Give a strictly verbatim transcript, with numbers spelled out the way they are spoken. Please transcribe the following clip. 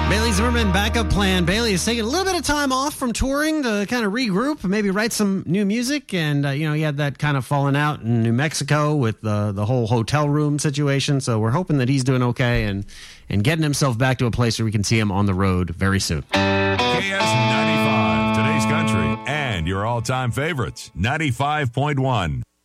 Bailey Zimmerman, backup plan. Bailey is taking a little bit of time off from touring to kind of regroup, maybe write some new music. And, uh, you know, he had that kind of falling out in New Mexico with the, the whole hotel room situation. So we're hoping that he's doing okay and, and getting himself back to a place where we can see him on the road very soon. K S ninety-five, today's country, and your all-time favorites, ninety-five point one.